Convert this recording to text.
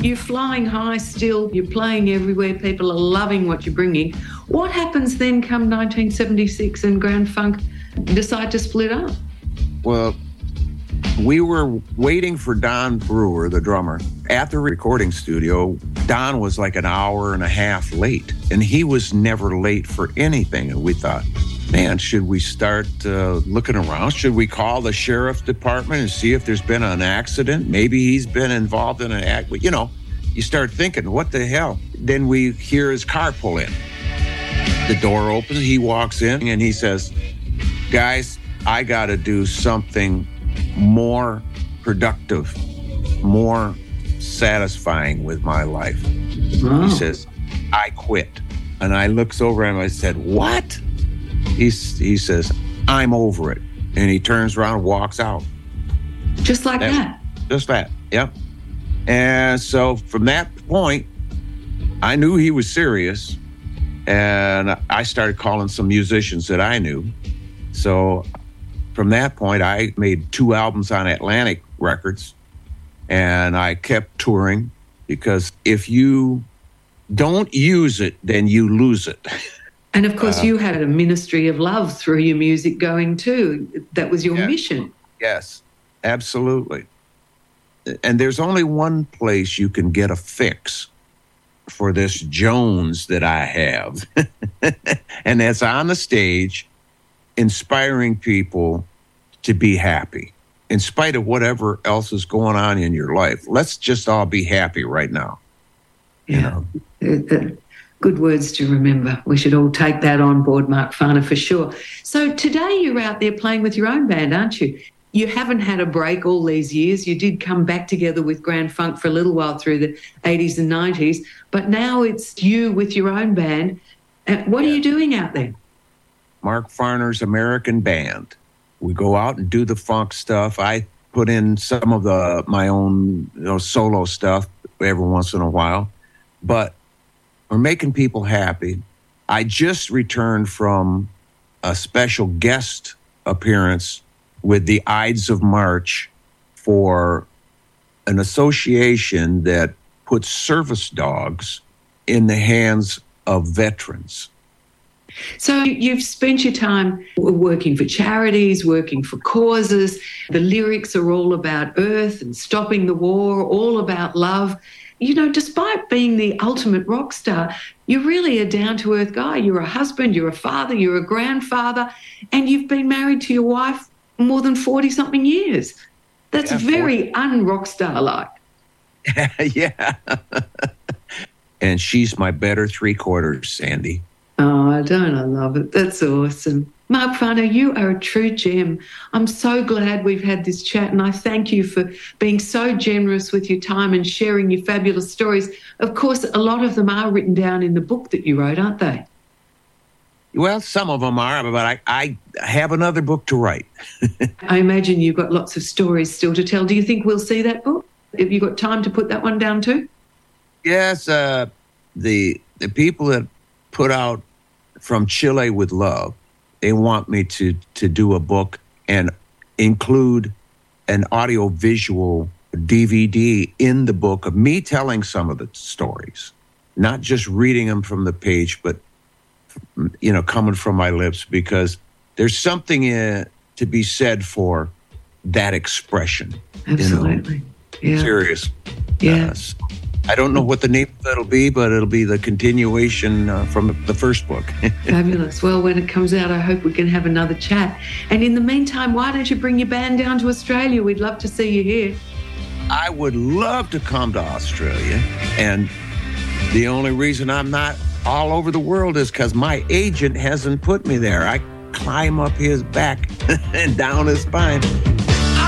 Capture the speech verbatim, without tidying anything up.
You're flying high still, you're playing everywhere, people are loving what you're bringing. What happens then come nineteen seventy-six and Grand Funk decide to split up? Well, we were waiting for Don Brewer, the drummer, at the recording studio. Don was like an hour and a half late, and he was never late for anything. And we thought, man, should we start uh, looking around? Should we call the sheriff department and see if there's been an accident? Maybe he's been involved in an act. You know, you start thinking, what the hell? Then we hear his car pull in. The door opens, he walks in, and he says, guys, I got to do something more productive, more satisfying with my life. Wow. He says, I quit. And I looks over at him, I said, what? He's, he says, I'm over it. And he turns around and walks out. Just like That's, that? Just that, yep. And so from that point, I knew he was serious. And I started calling some musicians that I knew. So from that point, I made two albums on Atlantic Records. And I kept touring, because if you don't use it, then you lose it. And of course, uh, you had a ministry of love through your music going too. That was your yeah, mission. Yes, absolutely. And there's only one place you can get a fix for this Jones that I have. And that's on the stage, inspiring people to be happy. In spite of whatever else is going on in your life, let's just all be happy right now. Yeah. You know? uh, uh, good words to remember. We should all take that on board, Mark Farner, for sure. So today you're out there playing with your own band, aren't you? You haven't had a break all these years. You did come back together with Grand Funk for a little while through the eighties and nineties, but now it's you with your own band. Uh, what yeah. are you doing out there? Mark Farner's American Band. We go out and do the funk stuff. I put in some of the my own you know, solo stuff every once in a while, but we're making people happy. I just returned from a special guest appearance with the Ides of March for an association that puts service dogs in the hands of veterans. So you've spent your time working for charities, working for causes. The lyrics are all about earth and stopping the war, all about love. You know, despite being the ultimate rock star, you're really a down-to-earth guy. You're a husband, you're a father, you're a grandfather, and you've been married to your wife more than forty-something years. That's yeah, very un-rock star-like. Yeah. And she's my better three-quarters, Sandy. Oh, don't I love it? That's awesome. Mark Farner, you are a true gem. I'm so glad we've had this chat, and I thank you for being so generous with your time and sharing your fabulous stories. Of course, a lot of them are written down in the book that you wrote, aren't they? Well, some of them are, but I, I have another book to write. I imagine you've got lots of stories still to tell. Do you think we'll see that book? Have you got time to put that one down too? Yes, uh, the the people that put out From Chile with Love, they want me to to do a book and include an audio-visual D V D in the book of me telling some of the stories, not just reading them from the page, but, you know, coming from my lips, because there's something uh, to be said for that expression. Absolutely. You know? Yeah. Serious. Yeah. Uh, so I don't know what the name of it'll be, but it'll be the continuation uh, from the first book. Fabulous. Well, when it comes out, I hope we can have another chat. And in the meantime, why don't you bring your band down to Australia? We'd love to see you here. I would love to come to Australia. And the only reason I'm not all over the world is because my agent hasn't put me there. I climb up his back and down his spine.